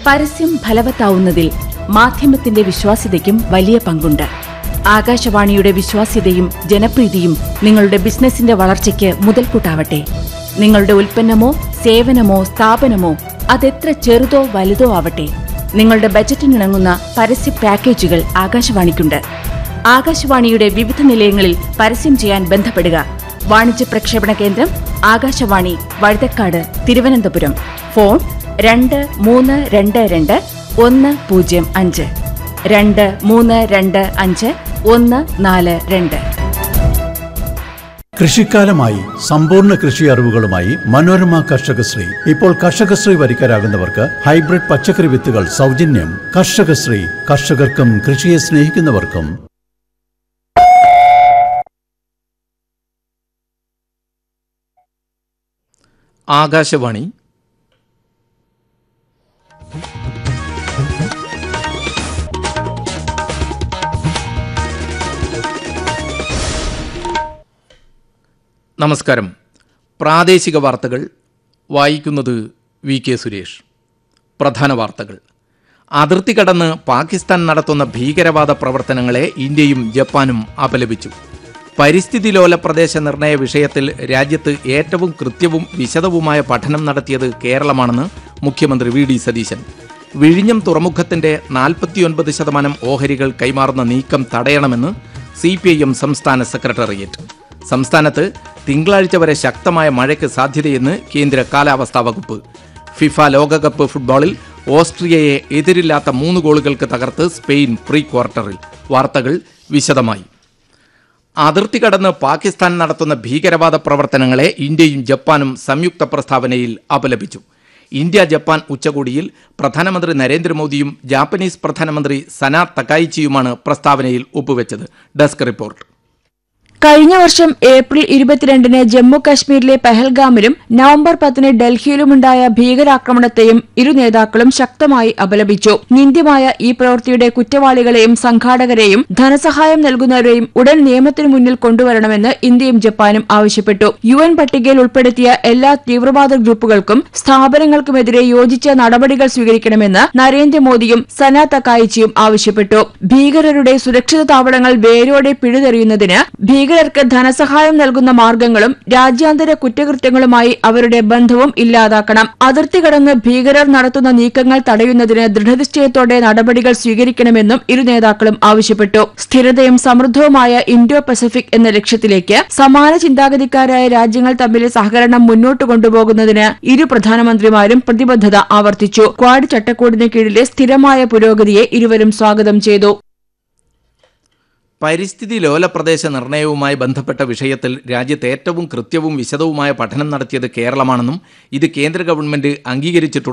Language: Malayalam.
പരസ്യം ഫലവത്താവുന്നതിൽ മാധ്യമത്തിന്റെ വിശ്വാസ്യതയ്ക്കും വലിയ പങ്കുണ്ട്. ആകാശവാണിയുടെ വിശ്വാസ്യതയും ജനപ്രീതിയും നിങ്ങളുടെ ബിസിനസിന്റെ വളർച്ചയ്ക്ക് മുതൽക്കൂട്ടാവട്ടെ. നിങ്ങളുടെ ഉൽപ്പന്നമോ സേവനമോ സ്ഥാപനമോ അതെത്ര ചെറുതോ വലുതോ ആവട്ടെ, നിങ്ങളുടെ ബജറ്റിനിണങ്ങുന്ന പരസ്യ പാക്കേജുകൾ ആകാശവാണിക്കുണ്ട്. ആകാശവാണിയുടെ വിവിധ നിലയങ്ങളിൽ പരസ്യം ചെയ്യാൻ ബന്ധപ്പെടുക. വാണിജ്യ പ്രക്ഷേപണ കേന്ദ്രം ആകാശവാണി, വഴുതക്കാട്, തിരുവനന്തപുരം. ഫോൺ 2322 105 2325 142. കൃഷിക്കാലമായി സമ്പൂർണ്ണ കൃഷി അറിവുകളുമായി മനോരമ കർഷകശ്രീ. ഇപ്പോൾ കർഷകശ്രീ വരിക്കാരാകുന്നവർക്ക് ഹൈബ്രിഡ് പച്ചക്കറി വിത്തുകൾ സൗജന്യം. കർഷകശ്രീ, കർഷകർക്കും കൃഷിയെ സ്നേഹിക്കുന്നവർക്കും. ആകാശവാണി. നമസ്കാരം. പ്രാദേശിക വാർത്തകൾ വായിക്കുന്നത് വി കെ സുരേഷ്. പ്രധാന വാർത്തകൾ. അതിർത്തി കടന്ന് പാകിസ്ഥാൻ നടത്തുന്ന ഭീകരവാദ പ്രവർത്തനങ്ങളെ ഇന്ത്യയും ജപ്പാനും അപലപിച്ചു. പരിസ്ഥിതി ലോല പ്രദേശ നിർണയ വിഷയത്തിൽ രാജ്യത്ത് ഏറ്റവും കൃത്യവും വിശദവുമായ പഠനം നടത്തിയത് കേരളമാണെന്ന് മുഖ്യമന്ത്രി വി ഡി സതീശൻ. വിഴിഞ്ഞം തുറമുഖത്തിന്റെ 49% ഓഹരികൾ കൈമാറുന്ന നീക്കം തടയണമെന്ന് CPIM സംസ്ഥാന സെക്രട്ടേറിയറ്റ്. സംസ്ഥാനത്ത് തിങ്കളാഴ്ച വരെ ശക്തമായ മഴയ്ക്ക് സാധ്യതയെന്ന് കേന്ദ്ര കാലാവസ്ഥാ വകുപ്പ്. ഫിഫ ലോകകപ്പ് ഫുട്ബോളിൽ ഓസ്ട്രിയയെ എതിരില്ലാത്ത 3 ഗോളുകൾക്ക് തകർത്ത് സ്പെയിൻ പ്രീ ക്വാർട്ടറിൽ. വാർത്തകൾ വിശദമായി. അതിർത്തി കടന്ന് പാകിസ്ഥാൻ നടത്തുന്ന ഭീകരവാദ പ്രവർത്തനങ്ങളെ ഇന്ത്യയും ജപ്പാനും സംയുക്ത പ്രസ്താവനയിൽ അപലപിച്ചു. ഇന്ത്യ ജപ്പാൻ ഉച്ചകോടിയിൽ പ്രധാനമന്ത്രി നരേന്ദ്രമോദിയും ജാപ്പനീസ് പ്രധാനമന്ത്രി സന തകായിച്ചിയുമാണ് പ്രസ്താവനയിൽ ഒപ്പുവെച്ചത്. Desk report. കഴിഞ്ഞ വർഷം ഏപ്രിൽ 22-ന് ജമ്മു കശ്മീരിലെ പെഹൽഗാമിലും നവംബർ 10-ന് ഡൽഹിയിലുമുണ്ടായ ഭീകരാക്രമണത്തെയും ഇരു നേതാക്കളും ശക്തമായി അപലപിച്ചു. നിന്ദ്യമായ ഈ പ്രവൃത്തിയുടെ കുറ്റവാളികളെയും സംഘാടകരെയും ധനസഹായം നൽകുന്നവരെയും ഉടൻ നിയമത്തിനു മുന്നിൽ കൊണ്ടുവരണമെന്ന് ഇന്ത്യയും ജപ്പാനും ആവശ്യപ്പെട്ടു. UN പട്ടികയിൽ ഉൾപ്പെടുത്തിയ എല്ലാ തീവ്രവാദ ഗ്രൂപ്പുകൾക്കും സ്ഥാപനങ്ങൾക്കുമെതിരെ യോജിച്ച നടപടികൾ സ്വീകരിക്കണമെന്ന് നരേന്ദ്രമോദിയും സന തകായിച്ചിയും ആവശ്യപ്പെട്ടു. ഭീകരരുടെ സുരക്ഷിത താവളങ്ങൾ വേരോടെ പിഴുതെറിയുന്നതിന് ഭീകരർക്ക് ധനസഹായം നൽകുന്ന മാർഗങ്ങളും രാജ്യാന്തര കുറ്റകൃത്യങ്ങളുമായി അവരുടെ ബന്ധവും ഇല്ലാതാക്കണം. അതിർത്തി കടന്ന് ഭീകരർ നടത്തുന്ന നീക്കങ്ങൾ തടയുന്നതിന് ദൃഢനിശ്ചയത്തോടെ നടപടികൾ സ്വീകരിക്കണമെന്നും ഇരു നേതാക്കളും ആവശ്യപ്പെട്ടു. സ്ഥിരതയും സമൃദ്ധവുമായ ഇൻഡോ പസഫിക് എന്ന ലക്ഷ്യത്തിലേക്ക് സമാന ചിന്താഗതിക്കാരായ രാജ്യങ്ങൾ തമ്മിലെ സഹകരണം മുന്നോട്ട് കൊണ്ടുപോകുന്നതിന് ഇരു പ്രധാനമന്ത്രിമാരും പ്രതിബദ്ധത ആവർത്തിച്ചു. ക്വാഡ് ചട്ടക്കൂടിന് കീഴിലെ സ്ഥിരമായ പുരോഗതിയെ ഇരുവരും സ്വാഗതം ചെയ്തു. പരിസ്ഥിതി ലോല പ്രദേശ നിർണയവുമായി ബന്ധപ്പെട്ട വിഷയത്തിൽ രാജ്യത്ത് ഏറ്റവും കൃത്യവും വിശദവുമായ പഠനം നടത്തിയത് കേരളമാണെന്നും ഇത് കേന്ദ്ര ഗവൺമെന്റ് അംഗീകരിച്ചിട്ടുണ്ട്